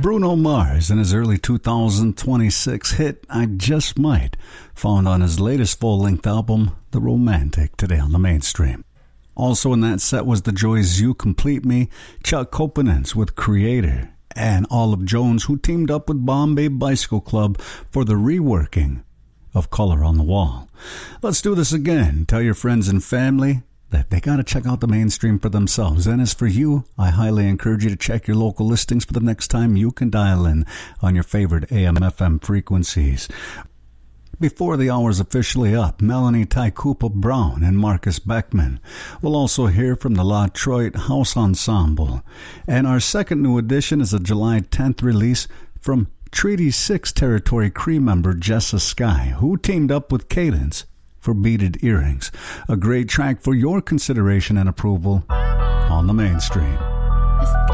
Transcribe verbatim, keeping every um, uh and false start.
Bruno Mars and his early two thousand twenty-six hit I Just Might, found on his latest full-length album, The Romantic, today on the mainstream. Also in that set was the Joys' You Complete Me, Chuck Kopanens with Creator, and Olive Jones, who teamed up with Bombay Bicycle Club for the reworking of Color on the Wall. Let's do this again. Tell your friends and family that they got to check out the mainstream for themselves. And as for you, I highly encourage you to check your local listings for the next time you can dial in on your favorite A M F M frequencies. Before the hour's officially up, Melanie Taikupa Brown and Marcus Beckman. We'll also hear from the La Troit House Ensemble. And our second new edition is a July tenth release from Treaty six Territory Cree member Jessa Sky, who teamed up with Cadence for Beaded Earrings. A great track for your consideration and approval on the mainstream.